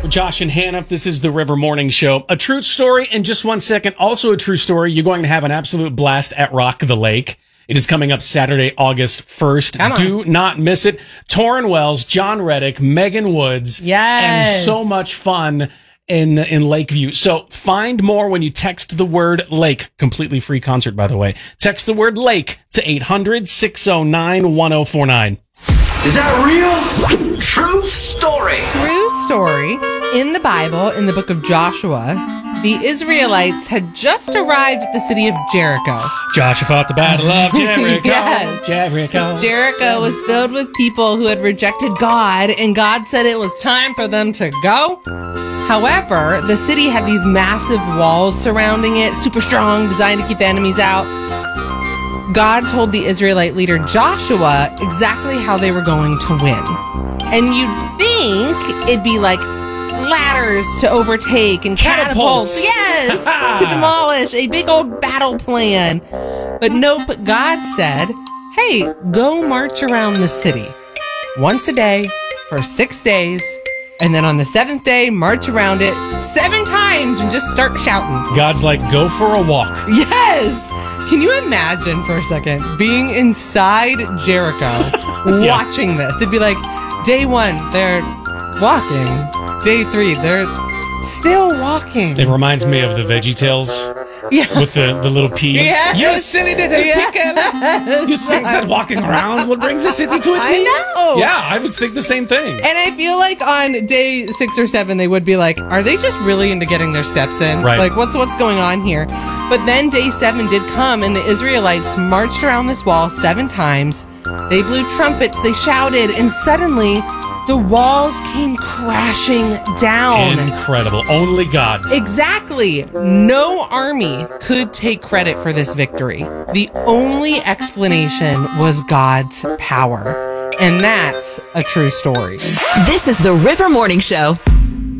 Josh and Hannah. This is the River Morning Show. A true story in just 1 second. Also a true story. You're going to have an absolute blast at Rock the Lake. It is coming up Saturday, August 1st. Do not miss it. Torrin Wells, John Reddick, Megan Woods. Yes. And so much fun in Lakeview. So find more when you text the word lake. Completely free concert, by the way. Text the word lake to 800-609-1049. Is that real? True story. True story. In the Bible, in the book of Joshua, the Israelites had just arrived at the city of Jericho. Joshua fought the battle of Jericho. Yes. Jericho. Jericho was filled with people who had rejected God, and God said it was time for them to go. However, the city had these massive walls surrounding it, super strong, designed to keep the enemies out. God told the Israelite leader Joshua exactly how they were going to win. And you'd think it'd be like ladders to overtake and catapults. Yes, to demolish, a big old battle plan. But nope, God said, hey, go march around the city once a day for 6 days. And then on the 7th day, march around it 7 times and just start shouting. God's like, go for a walk. Yes. Can you imagine for a second being inside Jericho watching this? It'd be like, day 1, they're walking. Day 3, they're still walking. It reminds me of the VeggieTales. Yeah. With the little peas. Yes. You silly little pickle. You think that walking around what brings the city to its knees? I know. Yeah, I would think the same thing. And I feel like on day 6 or 7, they would be like, are they just really into getting their steps in? Right. Like, what's going on here? But then day 7 did come, and the Israelites marched around this wall 7 times. They blew trumpets, they shouted, and suddenly the walls came crashing down. Incredible. Only God. Exactly. No army could take credit for this victory. The only explanation was God's power. And that's a true story. This is the River Morning Show.